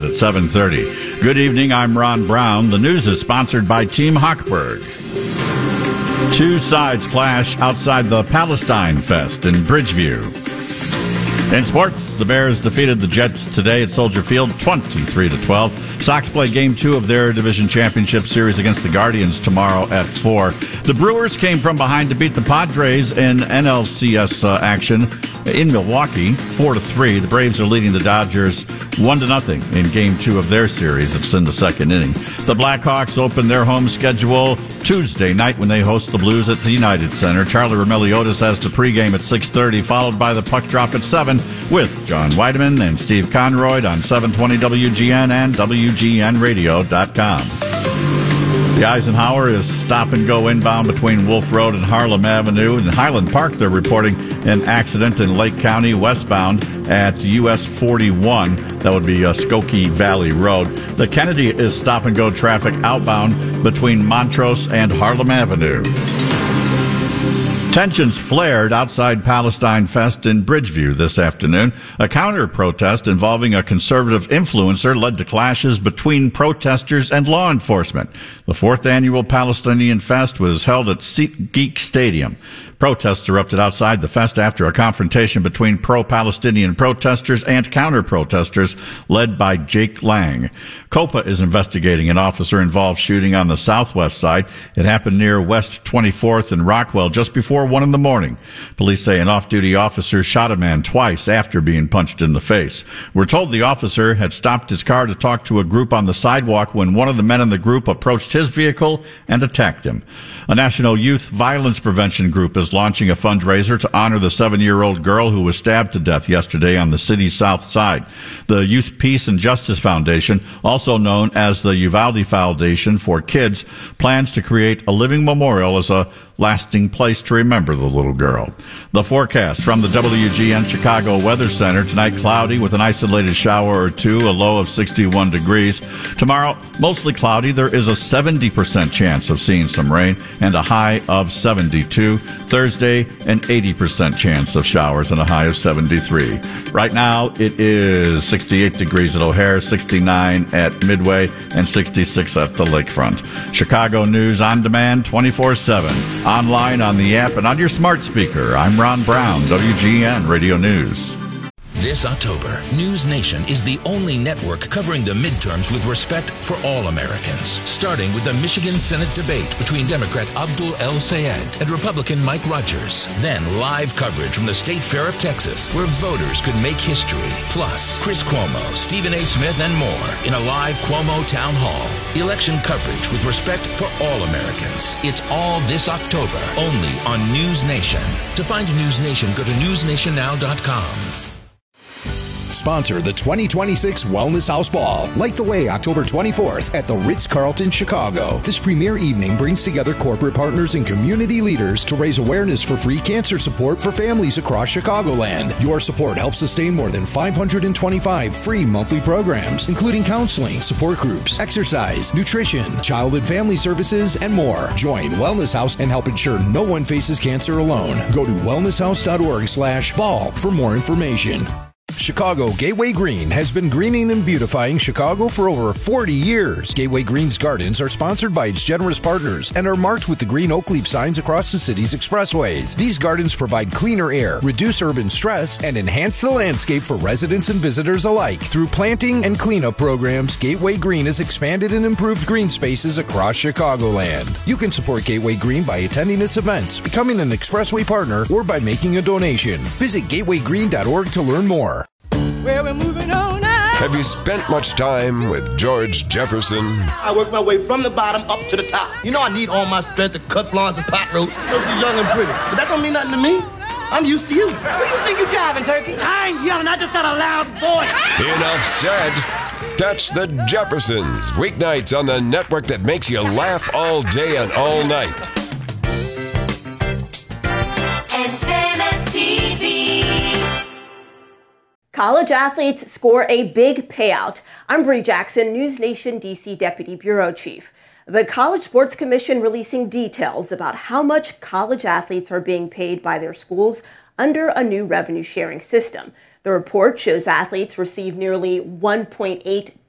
At 7:30. Good evening, I'm Ron Brown. The news is sponsored by Team Hochberg. Two sides clash outside the Palestine Fest in Bridgeview. In sports, the Bears defeated the Jets today at Soldier Field 23-12. Sox play Game 2 of their division championship series against the Guardians tomorrow at 4. The Brewers came from behind to beat the Padres in NLCS action in Milwaukee 4-3. The Braves are leading the Dodgers 1-0 in Game 2 of their series. It's in the second inning. The Blackhawks open their home schedule Tuesday night when they host the Blues at the United Center. Charlie Roumeliotis has the pregame at 6:30, followed by the puck drop at 7 with John Weideman and Steve Conroy on 720 WGN and WGNradio.com. The Eisenhower is stop-and-go inbound between Wolf Road and Harlem Avenue. In Highland Park, they're reporting an accident in Lake County westbound at US 41. That would be Skokie Valley Road. The Kennedy is stop-and-go traffic outbound between Montrose and Harlem Avenue. Tensions flared outside Palestine Fest in Bridgeview this afternoon. A counter-protest involving a conservative influencer led to clashes between protesters and law enforcement. The fourth annual Palestinian Fest was held at SeatGeek Stadium. Protests erupted outside the fest after a confrontation between pro-Palestinian protesters and counter-protesters led by Jake Lang. COPA is investigating an officer-involved shooting on the southwest side. It happened near West 24th and Rockwell just before 1 in the morning. Police say an off-duty officer shot a man twice after being punched in the face. We're told the officer had stopped his car to talk to a group on the sidewalk when one of the men in the group approached his vehicle and attacked him. A national youth violence prevention group is launching a fundraiser to honor the 7-year-old girl who was stabbed to death yesterday on the city's south side. The Youth Peace and Justice Foundation, also known as the Uvalde Foundation for Kids, plans to create a living memorial as a lasting place to remember the little girl. The forecast from the WGN Chicago Weather Center. Tonight, cloudy with an isolated shower or two, a low of 61 degrees. Tomorrow, mostly cloudy. There is a 70% chance of seeing some rain and a high of 72. Thursday, an 80% chance of showers and a high of 73. Right now, it is 68 degrees at O'Hare, 69 at Midway, and 66 at the lakefront. Chicago News on demand 24/7. Online, on the app, and on your smart speaker. I'm Ron Brown, WGN Radio News. This October, News Nation is the only network covering the midterms with respect for all Americans, starting with the Michigan Senate debate between Democrat Abdul El-Sayed and Republican Mike Rogers. Then live coverage from the State Fair of Texas, where voters could make history. Plus, Chris Cuomo, Stephen A. Smith, and more in a live Cuomo Town Hall. Election coverage with respect for all Americans. It's all this October, only on News Nation. To find News Nation, go to newsnationnow.com. Sponsor the 2026 Wellness House Ball. Light the way October 24th at the Ritz-Carlton, Chicago. This premier evening brings together corporate partners and community leaders to raise awareness for free cancer support for families across Chicagoland. Your support helps sustain more than 525 free monthly programs, including counseling, support groups, exercise, nutrition, child and family services, and more. Join Wellness House and help ensure no one faces cancer alone. Go to wellnesshouse.org/ball for more information. Chicago Gateway Green has been greening and beautifying Chicago for over 40 years. Gateway Green's gardens are sponsored by its generous partners and are marked with the green oak leaf signs across the city's expressways. These gardens provide cleaner air, reduce urban stress, and enhance the landscape for residents and visitors alike. Through planting and cleanup programs, Gateway Green has expanded and improved green spaces across Chicagoland. You can support Gateway Green by attending its events, becoming an expressway partner, or by making a donation. Visit gatewaygreen.org to learn more. Well, we're moving on now. Have you spent much time with George Jefferson? I work my way from the bottom up to the top. You know I need all my strength to cut Florence's pot roast so she's young and pretty. But that don't mean nothing to me. I'm used to you. Who you think you're driving, Turkey? I ain't yelling. I just got a loud voice. Enough said. Catch the Jeffersons weeknights on the network that makes you laugh all day and all night. College athletes score a big payout. I'm Bree Jackson, News Nation DC Deputy Bureau Chief. The College Sports Commission releasing details about how much college athletes are being paid by their schools under a new revenue sharing system. The report shows athletes receive nearly $1.8